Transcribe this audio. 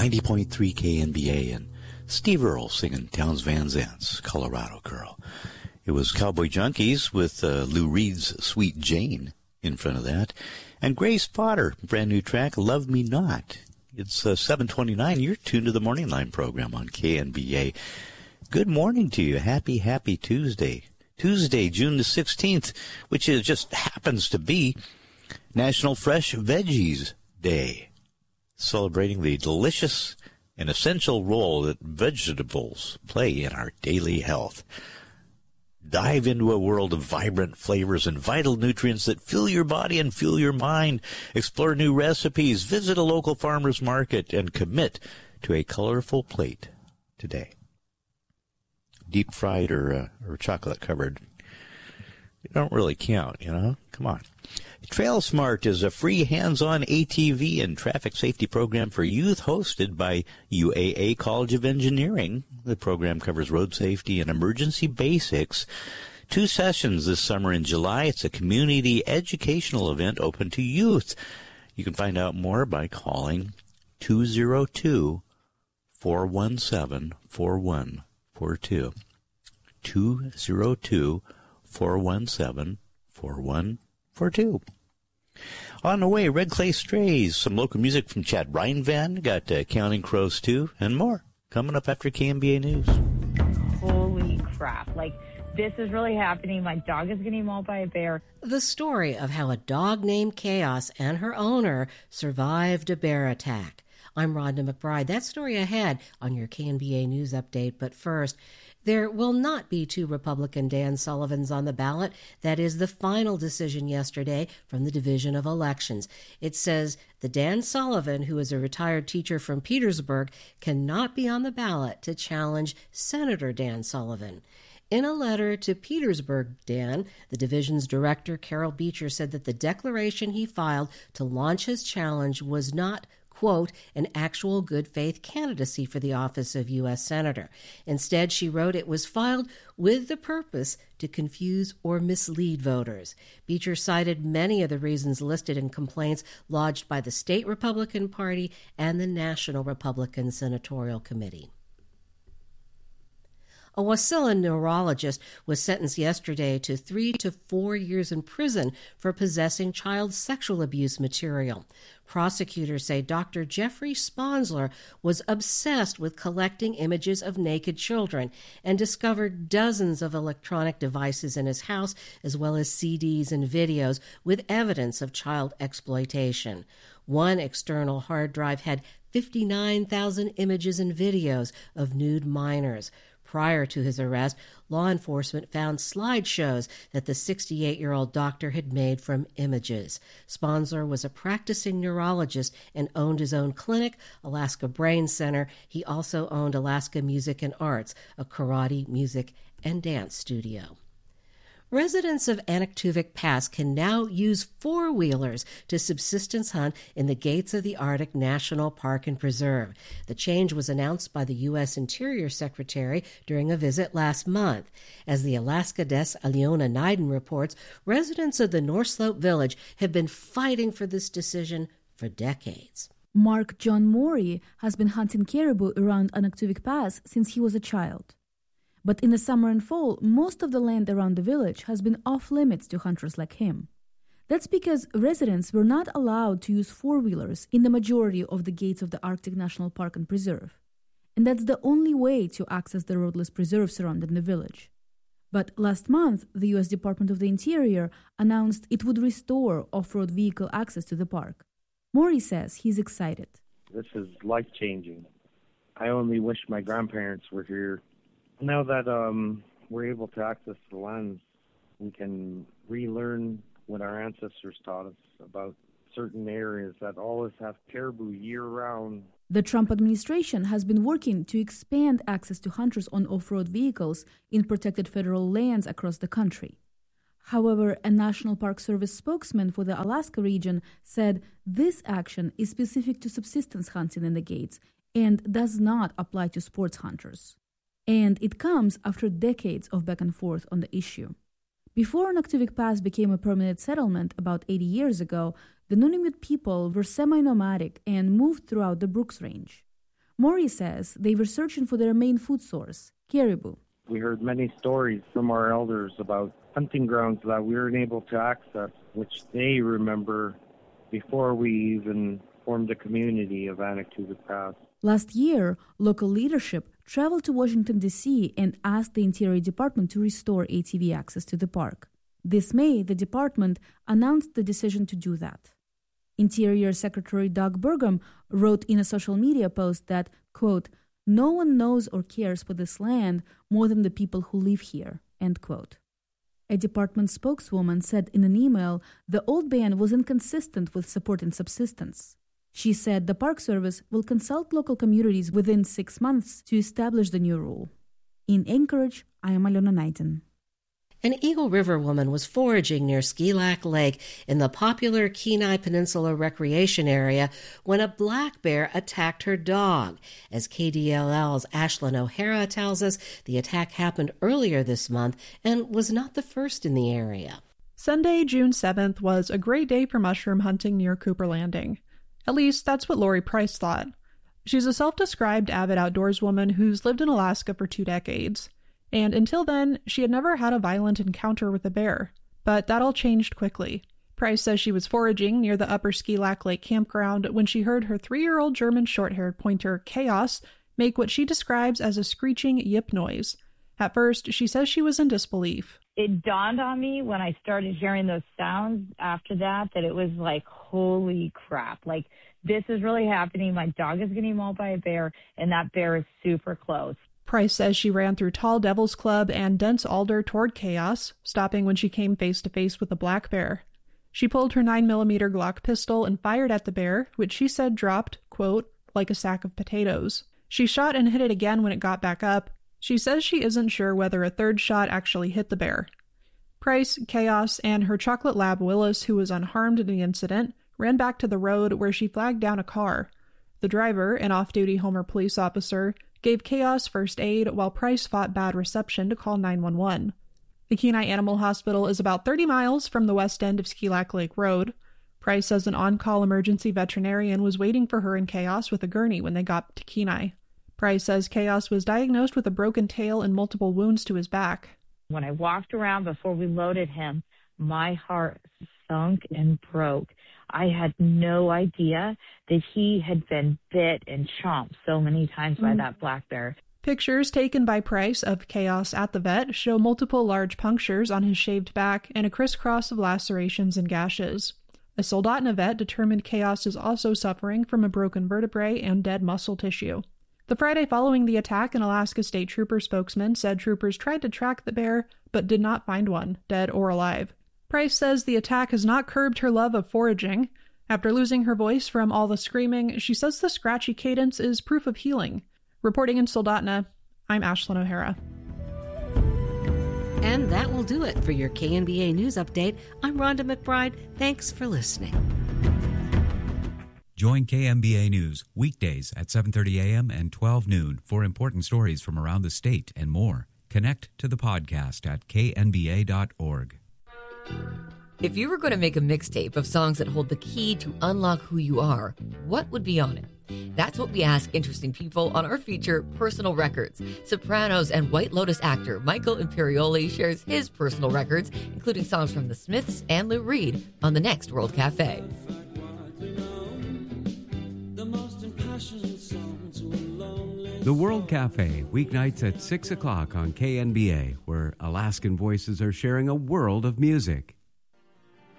90.3 KNBA, and Steve Earle singing Townes Van Zant's Colorado Girl. It was Cowboy Junkies with Lou Reed's Sweet Jane in front of that. And Grace Potter, brand new track, Love Me Not. It's 7:29. You're tuned to the Morning Line program on KNBA. Good morning to you. Happy Tuesday. Tuesday, June the 16th, which is just happens to be National Fresh Veggies Day, celebrating the delicious and essential role that vegetables play in our daily health. Dive into a world of vibrant flavors and vital nutrients that fill your body and fuel your mind. Explore new recipes, visit a local farmer's market, and commit to a colorful plate today. Deep fried or chocolate covered, they don't really count, Come on. Trail Smart is a free hands-on ATV and traffic safety program for youth hosted by UAA College of Engineering. The program covers road safety and emergency basics. 2 sessions this summer in July. It's a community educational event open to youth. You can find out more by calling 202-417-4142. 202-417-4142. On the way, Red Clay Strays, some local music from Chad Reinvan, got Counting Crows 2, and more coming up after KNBA News. Holy crap. This is really happening. My dog is getting mauled by a bear. The story of how a dog named Chaos and her owner survived a bear attack. I'm Rhonda McBride. That story ahead on your KNBA News Update. But first, there will not be 2 Republican Dan Sullivans on the ballot. That is the final decision yesterday from the Division of Elections. It says the Dan Sullivan, who is a retired teacher from Petersburg, cannot be on the ballot to challenge Senator Dan Sullivan. In a letter to Petersburg Dan, the division's director, Carol Beecher, said that the declaration he filed to launch his challenge was not, quote, an actual good faith candidacy for the office of U.S. Senator. Instead, she wrote, it was filed with the purpose to confuse or mislead voters. Beecher cited many of the reasons listed in complaints lodged by the state Republican Party and the National Republican Senatorial Committee. A Wasilla neurologist was sentenced yesterday to 3 to 4 years in prison for possessing child sexual abuse material. Prosecutors say Dr. Jeffrey Sponsler was obsessed with collecting images of naked children and discovered dozens of electronic devices in his house, as well as CDs and videos with evidence of child exploitation. One external hard drive had 59,000 images and videos of nude minors. Prior to his arrest, law enforcement found slideshows that the 68-year-old doctor had made from images. Sponsler was a practicing neurologist and owned his own clinic, Alaska Brain Center. He also owned Alaska Music and Arts, a karate, music, and dance studio. Residents of Anaktuvuk Pass can now use four-wheelers to subsistence hunt in the gates of the Arctic National Park and Preserve. The change was announced by the U.S. Interior Secretary during a visit last month. As the Alaska Desk Aliona Neiden reports, residents of the North Slope Village have been fighting for this decision for decades. Mark John Morey has been hunting caribou around Anaktuvuk Pass since he was a child. But in the summer and fall, most of the land around the village has been off-limits to hunters like him. That's because residents were not allowed to use four-wheelers in the majority of the gates of the Arctic National Park and Preserve. And that's the only way to access the roadless preserve surrounding the village. But last month, the U.S. Department of the Interior announced it would restore off-road vehicle access to the park. Maury says he's excited. This is life-changing. I only wish my grandparents were here. Now that we're able to access the lands, we can relearn what our ancestors taught us about certain areas that always have caribou year-round. The Trump administration has been working to expand access to hunters on off-road vehicles in protected federal lands across the country. However, a National Park Service spokesman for the Alaska region said this action is specific to subsistence hunting in the gates and does not apply to sports hunters. And it comes after decades of back and forth on the issue. Before Anaktuvuk Pass became a permanent settlement about 80 years ago, the Nunavut people were semi-nomadic and moved throughout the Brooks Range. Maury says they were searching for their main food source, caribou. We heard many stories from our elders about hunting grounds that we weren't able to access, which they remember before we even formed a community of Anaktuvuk Pass. Last year, local leadership traveled to Washington, D.C. and asked the Interior Department to restore ATV access to the park. This May, the department announced the decision to do that. Interior Secretary Doug Burgum wrote in a social media post that, quote, "No one knows or cares for this land more than the people who live here," end quote. A department spokeswoman said in an email the old ban was inconsistent with supporting subsistence. She said the Park Service will consult local communities within 6 months to establish the new rule. In Anchorage, I am Alona Knighton. An Eagle River woman was foraging near Ski Lac Lake in the popular Kenai Peninsula recreation area when a black bear attacked her dog. As KDLL's Ashlyn O'Hara tells us, the attack happened earlier this month and was not the first in the area. Sunday, June 7th, was a great day for mushroom hunting near Cooper Landing. At least, that's what Lori Price thought. She's a self-described avid outdoorswoman who's lived in Alaska for 2 decades. And until then, she had never had a violent encounter with a bear. But that all changed quickly. Price says she was foraging near the Upper Ski Lac Lake campground when she heard her 3-year-old German short-haired pointer, Chaos, make what she describes as a screeching yip noise. At first, she says she was in disbelief. It dawned on me when I started hearing those sounds after that it was like, holy crap, like this is really happening. My dog is getting mauled by a bear, and that bear is super close. Price says she ran through tall Devil's Club and dense alder toward Chaos, stopping when she came face-to-face with a black bear. She pulled her 9mm Glock pistol and fired at the bear, which she said dropped, quote, like a sack of potatoes. She shot and hit it again when it got back up. She says she isn't sure whether a third shot actually hit the bear. Price, Chaos, and her chocolate lab Willis, who was unharmed in the incident, ran back to the road where she flagged down a car. The driver, an off-duty Homer police officer, gave Chaos first aid while Price fought bad reception to call 911. The Kenai Animal Hospital is about 30 miles from the west end of Ski Lac Lake Road. Price says an on-call emergency veterinarian was waiting for her and Chaos with a gurney when they got to Kenai. Price says Chaos was diagnosed with a broken tail and multiple wounds to his back. When I walked around before we loaded him, my heart sunk and broke. I had no idea that he had been bit and chomped so many times by that black bear. Pictures taken by Price of Chaos at the vet show multiple large punctures on his shaved back and a crisscross of lacerations and gashes. A Soldotna vet determined Chaos is also suffering from a broken vertebrae and dead muscle tissue. The Friday following the attack, an Alaska State Trooper spokesman said troopers tried to track the bear, but did not find one, dead or alive. Price says the attack has not curbed her love of foraging. After losing her voice from all the screaming, she says the scratchy cadence is proof of healing. Reporting in Soldotna, I'm Ashlyn O'Hara. And that will do it for your KNBA News Update. I'm Rhonda McBride. Thanks for listening. Join KNBA News weekdays at 7:30 a.m. and 12 noon for important stories from around the state and more. Connect to the podcast at knba.org. If you were going to make a mixtape of songs that hold the key to unlock who you are, what would be on it? That's what we ask interesting people on our feature, Personal Records. Sopranos and White Lotus actor Michael Imperioli shares his personal records, including songs from The Smiths and Lou Reed, on the next World Cafe. The World Cafe, weeknights at 6 o'clock on KNBA, where Alaskan voices are sharing a world of music.